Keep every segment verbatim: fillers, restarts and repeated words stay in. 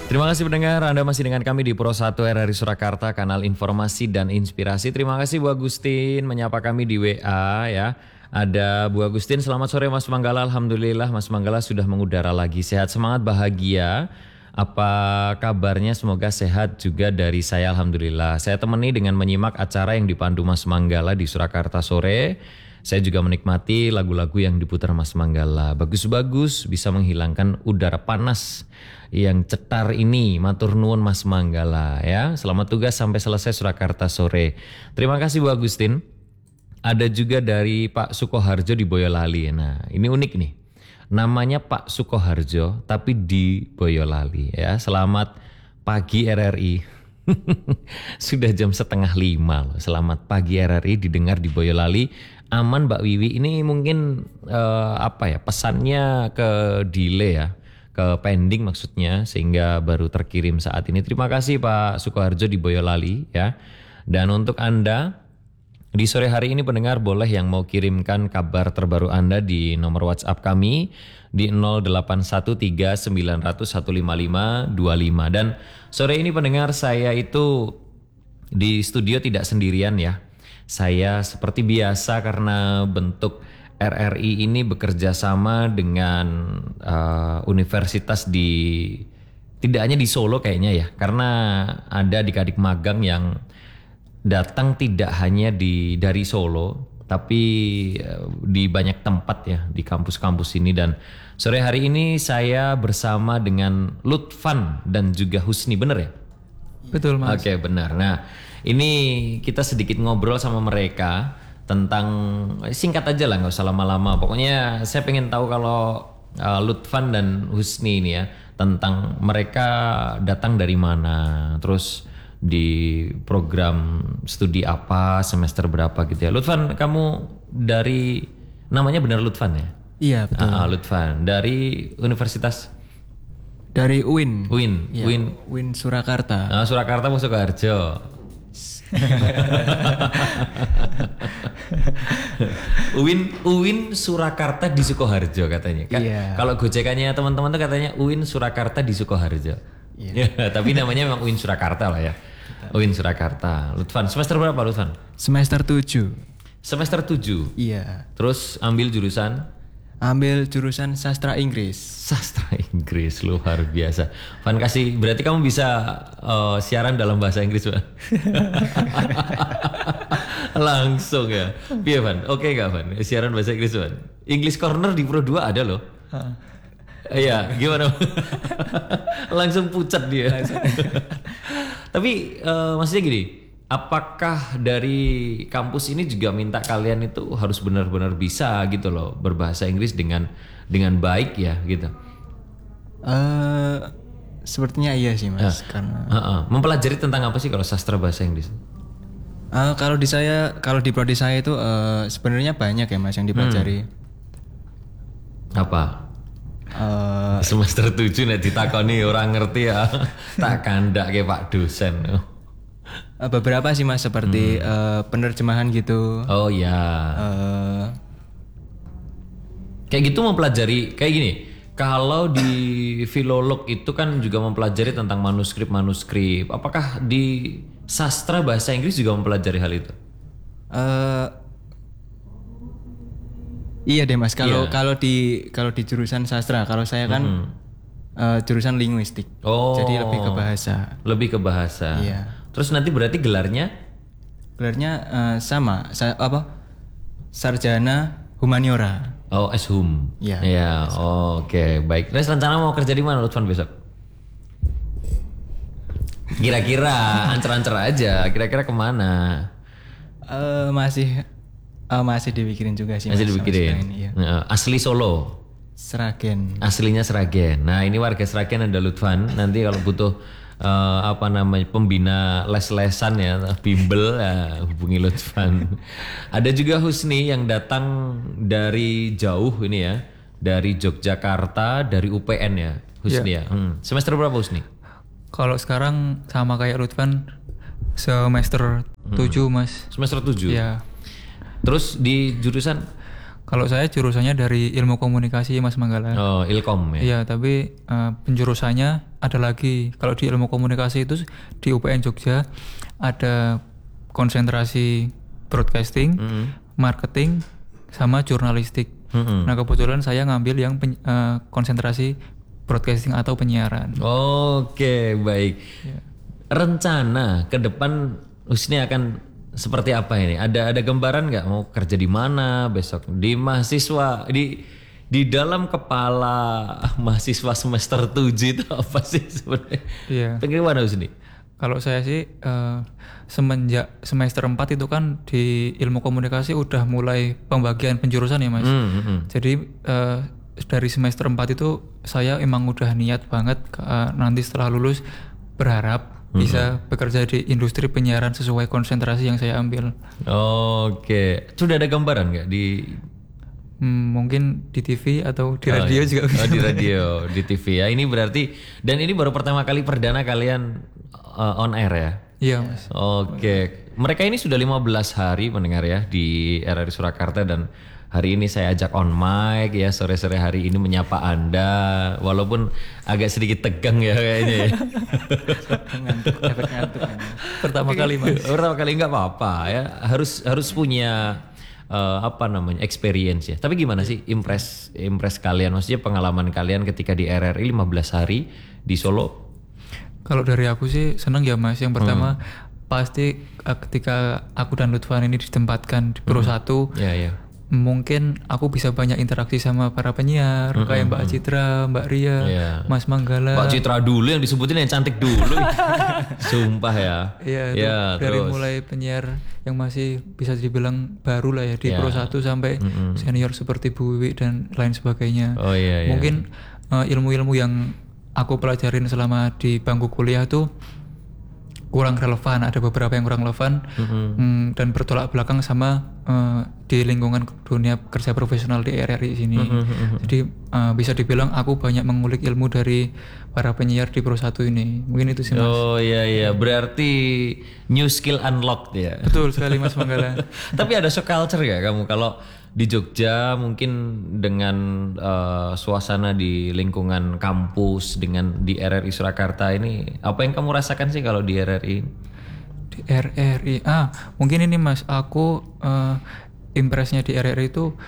Terima kasih pendengar, Anda masih dengan kami di Pro satu R R I Surakarta, kanal informasi dan inspirasi. Terima kasih Bu Agustin menyapa kami di W A ya. Ada Bu Agustin, selamat sore Mas Manggala. Alhamdulillah Mas Manggala sudah mengudara lagi. Sehat, semangat, bahagia. Apa kabarnya? Semoga sehat juga dari saya, Alhamdulillah. Saya temani dengan menyimak acara yang dipandu Mas Manggala di Surakarta sore. Saya juga menikmati lagu-lagu yang diputar Mas Manggala. Bagus-bagus, bisa menghilangkan udara panas yang cetar ini. Matur nuwun Mas Manggala ya. Selamat tugas sampai selesai Surakarta sore. Terima kasih Bu Agustin. Ada juga dari Pak Sukoharjo di Boyolali. Nah, ini unik nih. Namanya Pak Sukoharjo tapi di Boyolali ya. Selamat pagi R R I. Sudah jam setengah lima loh. Selamat pagi R R I didengar di Boyolali. Aman Mbak Wiwi, ini mungkin eh, apa ya, pesannya ke delay ya, ke pending maksudnya, sehingga baru terkirim saat ini. Terima kasih Pak Sukoharjo di Boyolali ya. Dan untuk Anda di sore hari ini pendengar, boleh yang mau kirimkan kabar terbaru Anda di nomor WhatsApp kami di nol delapan satu tiga sembilan nol nol satu lima lima dua lima. Dan sore ini pendengar, saya itu di studio tidak sendirian ya. Saya seperti biasa karena bentuk R R I ini bekerja sama dengan uh, universitas di, tidak hanya di Solo kayaknya ya. Karena ada adik-adik magang yang datang tidak hanya di dari Solo, tapi uh, di banyak tempat ya, di kampus-kampus ini. Dan sore hari ini saya bersama dengan Lutfan dan juga Husni, bener ya? Betul Mas. Oke, benar. Nah, ini kita sedikit ngobrol sama mereka tentang, singkat aja lah, nggak usah lama-lama. Pokoknya saya pengen tahu kalau uh, Lutfan dan Husni ini ya, tentang mereka datang dari mana, terus di program studi apa, semester berapa gitu ya. Lutfan, kamu dari, namanya benar Lutfan ya? Iya betul. Uh, Lutfan dari Universitas? Dari U I N. U I N. Ya, U I N. U I N Surakarta. Uh, Surakarta mau Sukoharjo. Uin Uin Surakarta di Sukoharjo katanya kan. Iya. Kalau gojekannya teman-teman tuh katanya Uin Surakarta di Sukoharjo. Iya. Ya, tapi namanya memang Uin Surakarta lah ya. Uin Surakarta. Lutfan, semester berapa Lutfan? Semester tujuh. Semester tujuh. Iya. Terus ambil jurusan? Ambil jurusan sastra Inggris. Sastra Inggris, luar biasa. Van, kasih, berarti kamu bisa uh, siaran dalam bahasa Inggris, Van? Langsung ya. Iya, Van. Oke gak, Van? Siaran bahasa Inggris, Van? English Corner di Pro dua ada loh. Iya, gimana? Langsung pucat dia. Tapi uh, maksudnya gini, apakah dari kampus ini juga minta kalian itu harus benar-benar bisa gitu loh berbahasa Inggris dengan dengan baik ya gitu? Uh, sepertinya iya sih Mas. Uh, karena uh, uh. Mempelajari tentang apa sih kalau sastra bahasa Inggris? Uh, kalau di saya, kalau di prodi saya itu uh, sebenarnya banyak ya Mas yang dipelajari. Hmm. Apa? Uh, Semester tujuh nek ditakoni orang ngerti ya. Tak kandak ke Pak dosen. Beberapa sih Mas, seperti hmm. uh, penerjemahan gitu. Oh ya. Uh, kayak gitu mempelajari kayak gini. Kalau di filolog itu kan juga mempelajari tentang manuskrip-manuskrip. Apakah di sastra bahasa Inggris juga mempelajari hal itu? Uh, iya deh Mas. Kalau yeah. kalau di kalau di jurusan sastra, kalau saya kan mm-hmm. uh, jurusan linguistik. Oh. Jadi lebih ke bahasa. Lebih ke bahasa. Iya. Terus nanti berarti gelarnya? Gelarnya uh, sama, sa- apa? Sarjana Humaniora. Oh, S-Hum. Iya. Ya, oh, oke, okay. Baik. Terus rencana mau kerja di mana Lutfan besok? Kira-kira, ancer-ancer aja. Kira-kira kemana? Uh, masih, uh, masih dipikirin juga sih. Masih mas, dipikirin. Ini, iya. Nah, asli Solo. Seragen. Aslinya Seragen. Nah, ini warga Seragen ada Lutfan. Nanti kalau butuh Uh, apa namanya pembina les-lesan ya, bimbel ya, hubungi Lutfan. Ada juga Husni yang datang dari jauh ini ya, dari Yogyakarta, dari U P N ya, Husni ya. ya. Hmm. Semester berapa Husni? Kalau sekarang sama kayak Lutfan, semester hmm. tujuh Mas. Semester tujuh? Ya. Terus di jurusan? Kalau saya jurusannya dari ilmu komunikasi Mas Manggala. Oh, Ilkom ya? Iya, tapi uh, penjurusannya ada lagi kalau di ilmu komunikasi itu di U P N Jogja ada konsentrasi broadcasting, Mm-hmm. marketing, sama jurnalistik. Mm-hmm. Nah kebetulan saya ngambil yang pen- uh, konsentrasi broadcasting atau penyiaran. Oke, baik. Ya. Rencana ke depan Husni akan seperti apa ini? Ada ada gambaran nggak mau kerja di mana besok? Di mahasiswa di di dalam kepala mahasiswa semester tujuh itu apa sih sebenarnya? Iya. Pengen mana Husni? Kalau saya sih uh, semenjak semester empat itu kan di ilmu komunikasi udah mulai pembagian penjurusan ya Mas. Hmm, hmm, hmm. Jadi uh, dari semester empat itu saya emang udah niat banget uh, nanti setelah lulus berharap Hmm. bisa bekerja di industri penyiaran sesuai konsentrasi yang saya ambil. Oke, sudah ada gambaran nggak di Hmm, mungkin di T V atau di Oh, radio iya. juga bisa. Oh, di radio, di T V ya. Ini berarti dan ini baru pertama kali perdana kalian uh, on air ya. Iya Mas. Oke, mereka ini sudah lima belas hari mendengar ya di R R I Surakarta dan hari ini saya ajak on mic ya sore-sore hari ini menyapa Anda walaupun agak sedikit tegang ya kayaknya ya. Ngantuk, efek ngantuk. Pertama kali Mas. Pertama kali nggak apa-apa ya, harus harus punya uh, apa namanya experience ya. Tapi gimana sih impress impress kalian, maksudnya pengalaman kalian ketika di R R I lima belas hari di Solo? Kalau dari aku sih seneng ya Mas. Yang pertama pasti uh, ketika aku dan Lutfan ini ditempatkan di Pro satu, Ya ya. mungkin aku bisa banyak interaksi sama para penyiar kayak Mbak Citra, Mbak Ria, Iya. Mas Manggala. Mbak Citra dulu yang disebutin yang cantik dulu. Sumpah ya. Iya, itu Ya, dari terus. mulai penyiar yang masih bisa dibilang baru lah ya di Ya. Pro satu sampai senior seperti Bu Wiwi dan lain sebagainya. Oh iya iya. Mungkin uh, ilmu-ilmu yang aku pelajarin selama di bangku kuliah tuh kurang relevan, ada beberapa yang kurang relevan mm, dan bertolak belakang sama uh, di lingkungan dunia kerja profesional di R R I sini. Jadi uh, bisa dibilang aku banyak mengulik ilmu dari para penyiar di Pro satu ini. Mungkin itu sih Mas. Oh iya iya, berarti new skill unlocked ya. Betul sekali Mas Manggala. Tapi ada shock culture gak kamu kalau di Jogja mungkin dengan uh, suasana di lingkungan kampus dengan di R R I Surakarta ini, apa yang kamu rasakan sih kalau di R R I? Di R R I, ah mungkin ini Mas, aku uh, impresnya di R R I itu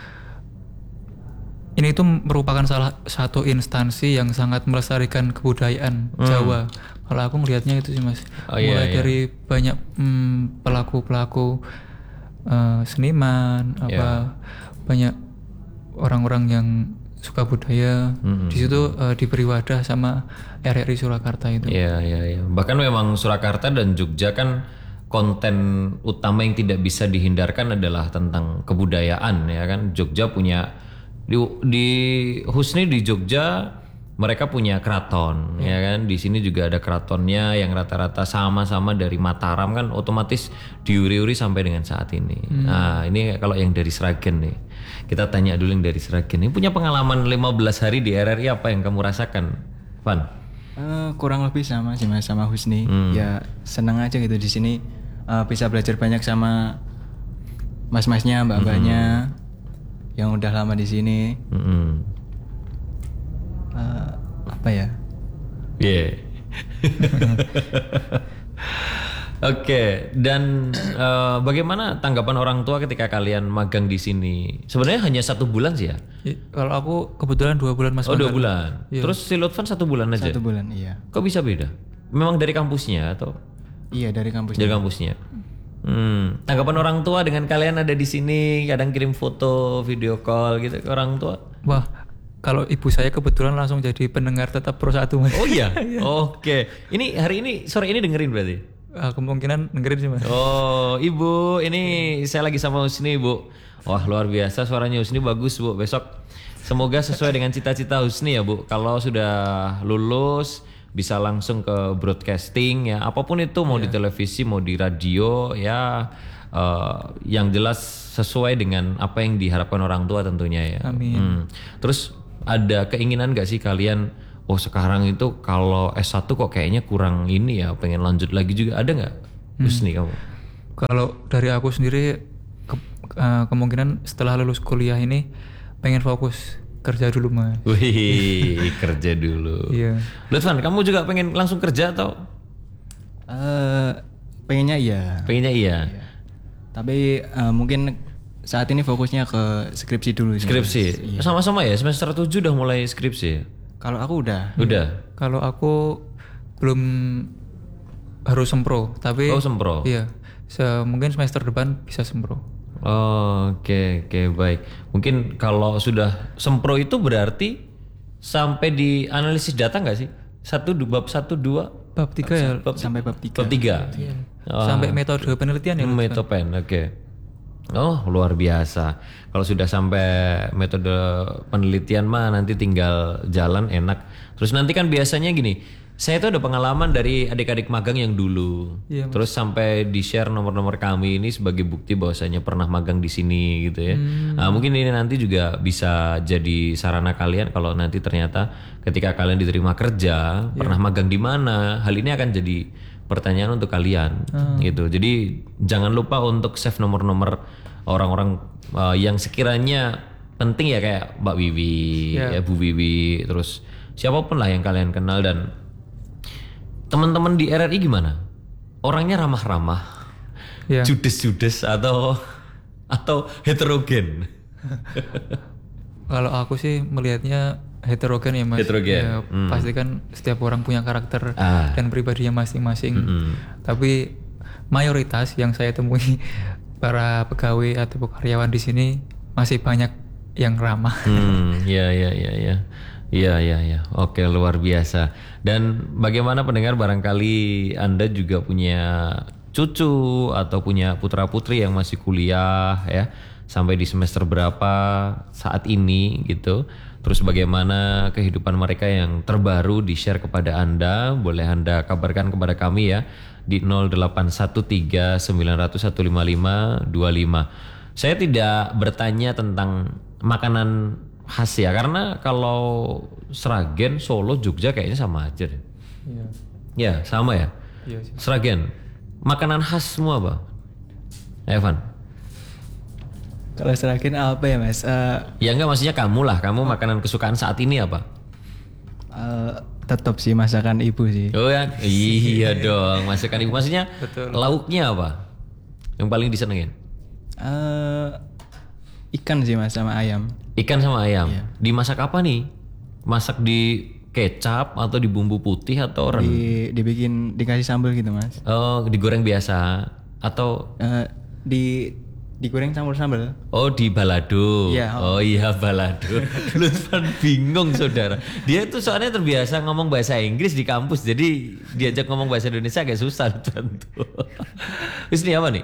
ini itu merupakan salah satu instansi yang sangat melestarikan kebudayaan Jawa. Kalau aku ngelihatnya itu sih Mas, Oh, iya, mulai iya. dari banyak hmm, pelaku-pelaku uh, seniman, apa banyak orang-orang yang suka budaya. Di situ uh, diberi wadah sama R R I Surakarta itu. Iya iya iya. Bahkan memang Surakarta dan Jogja kan konten utama yang tidak bisa dihindarkan adalah tentang kebudayaan ya kan. Jogja punya di, di Husni di Jogja mereka punya keraton ya kan. Di sini juga ada keratonnya yang rata-rata sama-sama dari Mataram kan, otomatis diuri-uri sampai dengan saat ini. Nah, ini kalau yang dari Sragen nih. Kita tanya dulu yang dari Sragen. Ini punya pengalaman lima belas hari di R R I, apa yang kamu rasakan, Van? Eh, kurang lebih sama sih Mas sama Husni. Ya senang aja gitu di sini eh, bisa belajar banyak sama mas-masnya, mbak-mbaknya yang udah lama di sini. Mm-mm. Eh, apa ya? Iya. Oke, dan eh, bagaimana tanggapan orang tua ketika kalian magang di sini? Sebenarnya hanya satu bulan sih ya? I- Kalau aku kebetulan dua bulan Mas Oh dua Manggala. bulan. Terus si Lutfan satu bulan aja? Satu bulan, iya. Kok bisa beda? Memang dari kampusnya atau Iya dari kampus. dari kampusnya? Hmm. Tanggapan orang tua dengan kalian ada di sini, kadang kirim foto, video call gitu ke orang tua? Wah, kalau ibu saya kebetulan langsung jadi pendengar tetap Pro satu Mas. Oh iya? Oke. Ini hari ini, sore ini dengerin berarti? Ah, kemungkinan dengerin sih Mas. Oh, Ibu, ini saya lagi sama Husni, Bu. Wah, luar biasa suaranya Husni, bagus, Bu. Besok semoga sesuai dengan cita-cita Husni ya, Bu. Kalau sudah lulus bisa langsung ke broadcasting ya, apapun itu, mau di televisi, mau di radio ya, eh, yang jelas sesuai dengan apa yang diharapkan orang tua tentunya ya. Amin. Hmm. Terus ada keinginan gak sih kalian, oh sekarang itu kalau S satu kok kayaknya kurang ini ya, pengen lanjut lagi juga, ada nggak Husni kamu? Kalau dari aku sendiri ke- eh, kemungkinan setelah lulus kuliah ini pengen fokus kerja dulu mas. Wih, kerja dulu. Iya. Lutfan, kamu juga pengen langsung kerja atau Eh, pengennya iya. pengennya iya? Tapi eh, mungkin saat ini fokusnya ke skripsi dulu sih. Skripsi. Mas. Sama-sama ya, semester tujuh udah mulai skripsi. Kalau aku udah. Udah. Kalau aku belum harus sempro, tapi Oh, sempro. iya, se- mungkin semester depan bisa sempro. Oh, oke, oke, baik. Mungkin kalau sudah sempro itu berarti sampai di analisis data nggak sih? Satu, du- bab satu, dua, Bab tiga ya, bab, Sampai bab tiga. bab tiga. Oh, sampai metode penelitian ya. Metopen, oke. Oh, luar biasa. Kalau sudah sampai metode penelitian mah nanti tinggal jalan enak. Terus nanti kan biasanya gini, saya tuh ada pengalaman dari adik-adik magang yang dulu. Iya, Mas. Terus sampai di-share nomor-nomor kami ini sebagai bukti bahwasanya pernah magang di sini gitu ya. Hmm. Nah, mungkin ini nanti juga bisa jadi sarana kalian kalau nanti ternyata ketika kalian diterima kerja, Iya. pernah magang di mana, hal ini akan jadi pertanyaan untuk kalian Hmm. gitu. Jadi jangan lupa untuk save nomor-nomor orang-orang uh, yang sekiranya penting ya, kayak Mbak Wiwi, Iya. ya Bu Wiwi, terus siapapun lah yang kalian kenal. Dan teman-teman di R R I gimana? Orangnya ramah-ramah, Iya. judes-judes atau atau heterogen? Kalau aku sih melihatnya heterogen ya mas. Heterogen. Ya, Hmm. Pasti kan setiap orang punya karakter Ah. dan pribadinya masing-masing. Mm-mm. Tapi mayoritas yang saya temui para pegawai atau karyawan di sini masih banyak yang ramah. Hmm, ya ya ya ya. Iya iya iya. Oke, luar biasa. Dan bagaimana pendengar, barangkali Anda juga punya cucu atau punya putra-putri yang masih kuliah ya, sampai di semester berapa saat ini gitu. Terus bagaimana kehidupan mereka yang terbaru di-share kepada Anda, boleh Anda kabarkan kepada kami ya di nol delapan satu tiga sembilan nol nol satu lima lima dua lima. Saya tidak bertanya tentang makanan khas ya, karena kalau Sragen, Solo, Jogja kayaknya sama aja deh. Iya. Ya, sama ya. Iya sih. Sragen, makanan khas semua apa? Evan. Kalau serakin apa ya mas? Eh, Ya enggak, maksudnya kamu lah, kamu makanan kesukaan saat ini apa? eh, tetap sih masakan ibu sih. Oh ya, iya dong, masakan ibu. Maksudnya Betul. lauknya apa? Yang paling disenengin? Eh, ikan sih mas sama ayam. Ikan sama ayam. Iya. Dimasak apa nih? Masak di kecap atau di bumbu putih atau ren? Di, dibikin dikasih sambal gitu mas. Oh, digoreng biasa atau Eh, di digoreng sambal-sambal. oh di balado? Iya. Oh iya balado. Lutfan bingung saudara. Dia tuh soalnya terbiasa ngomong bahasa Inggris di kampus, jadi diajak ngomong bahasa Indonesia agak susah Lutfan tuh. Terus ini apa nih?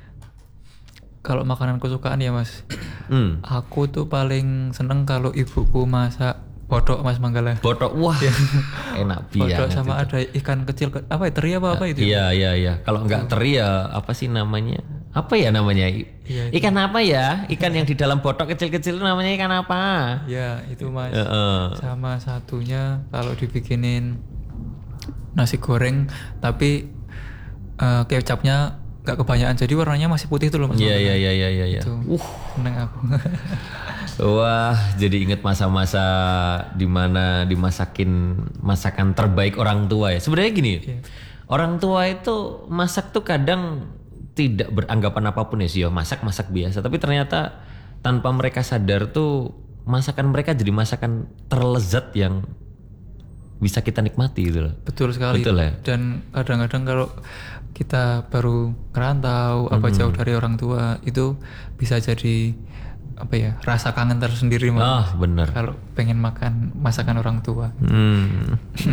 Kalau makanan kesukaan ya mas, Hmm. aku tuh paling seneng kalau ibuku masak botok mas Manggala. Botok, wah enak Botok banget. sama ada ikan kecil, ke- apa ya, teri apa apa itu? Iya iya iya. Kalau nggak teri ya apa sih namanya? Apa ya namanya? I- Iya, ikan apa ya? Ikan yang di dalam botok kecil-kecil itu namanya ikan apa? Ya itu mas. Heeh. Sama satunya kalau dibikinin nasi goreng tapi eh, kecapnya nggak kebanyakan, jadi warnanya masih putih tuh loh mas. Iya iya iya iya iya. iya. Itu seneng aku. Wah, jadi inget masa-masa dimana dimasakin masakan terbaik orang tua ya. Sebenarnya gini, Iya. orang tua itu masak tuh kadang tidak beranggapan apapun ya sih, ya, masak-masak biasa. Tapi ternyata tanpa mereka sadar tuh masakan mereka jadi masakan terlezat yang bisa kita nikmati gitu loh. Betul sekali. Betul ya? Dan kadang-kadang kalau kita baru ngerantau apa jauh dari orang tua, itu bisa jadi apa ya, rasa kangen tersendiri mas. Ah, bener. Kalau pengen makan masakan orang tua. Hmm.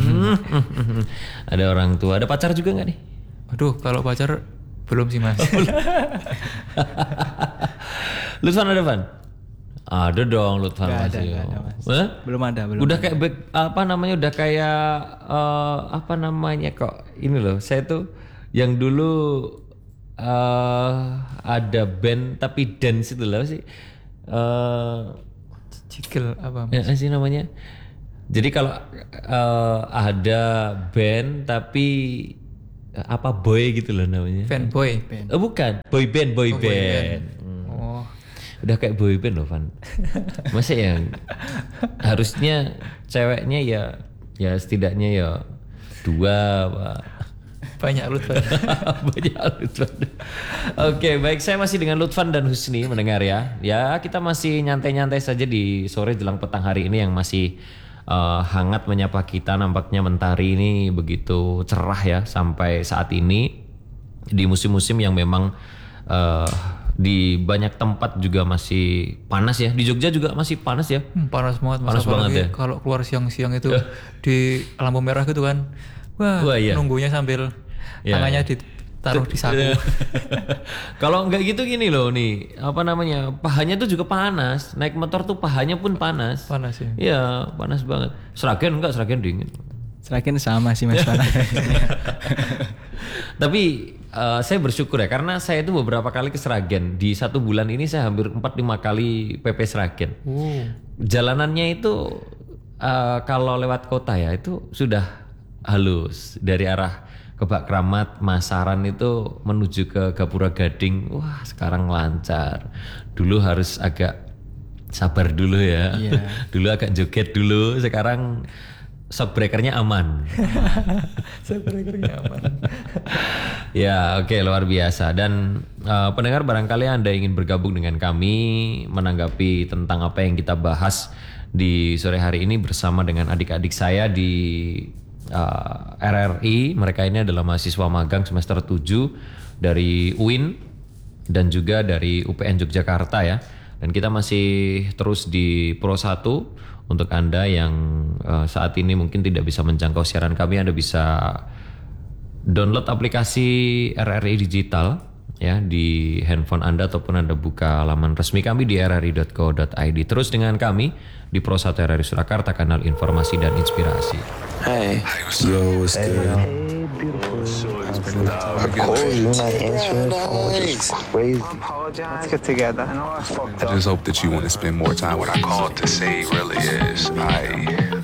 Ada orang tua, ada pacar juga nggak nih? Aduh, kalau pacar belum sih mas. Lutfan ada Van? Ada dong Lutfan Nggak ada, masih. nggak ada, Mas. Hah? Belum ada, belum. Udah kayak back- apa namanya udah kayak eh, apa namanya kok ini loh, saya tuh yang dulu eh ada band tapi dance itu loh sih. Eh Cikil apa? ya sih namanya. Jadi kalau eh, ada band tapi eh, apa boy gitu loh namanya. Fanboy. Oh, bukan, boy band, boy Oh, boy band. band. Hmm. Oh, Udah kayak boyband loh Van. Masa yang harusnya ceweknya ya ya setidaknya ya dua Pak. Banyak Lutfan. Banyak Lutfan. Oke, baik, saya masih dengan Lutfan dan Husni mendengar ya. Ya, kita masih nyantai-nyantai saja di sore jelang petang hari ini yang masih uh, hangat menyapa kita. Nampaknya mentari ini begitu cerah ya sampai saat ini di musim-musim yang memang uh, di banyak tempat juga masih panas ya. Di Jogja juga masih panas ya. Hmm, panas banget Mas. Panas banget ya. Kalau keluar siang-siang itu di lampu merah gitu kan. Wah, Wah, iya. nunggunya sambil Ya, tangannya ya. ditaruh di saku. Kalau nggak gitu gini loh nih, apa namanya, pahanya tuh juga panas. Naik motor tuh pahanya pun panas. Panas ya. Iya, panas banget. Seragen enggak, Seragen dingin. Seragen sama sih Mas panas. Tapi uh, saya bersyukur ya karena saya itu beberapa kali ke Seragen. Di satu bulan ini saya hampir empat lima kali P P Seragen. Oh. Jalanannya itu uh, kalau lewat kota ya itu sudah halus dari arah Kebak Kramat, Masaran itu menuju ke Gapura Gading. Wah, sekarang lancar. Dulu harus agak sabar dulu ya. Iya. Dulu agak joget dulu, sekarang shock breakernya aman. Shock breakernya aman. Ya, oke, okay, luar biasa. Dan uh, pendengar barangkali Anda ingin bergabung dengan kami menanggapi tentang apa yang kita bahas di sore hari ini bersama dengan adik-adik saya di Uh, R R I. Mereka ini adalah mahasiswa magang semester tujuh dari U I N dan juga dari U P N Yogyakarta ya. Dan kita masih terus di Pro satu. Untuk Anda yang uh, saat ini mungkin tidak bisa menjangkau siaran kami, Anda bisa download aplikasi R R I Digital ya di handphone Anda ataupun Anda buka laman resmi kami di r r i dot co dot i d. Terus dengan kami di Pro satu R R I Surakarta, kanal informasi dan inspirasi. Hey, yo, what's good? Hey, beautiful. I called you, not answering the phone, which is crazy. Let's get together. I know I fucked I just hope that you want to spend more time. What I called to say really is I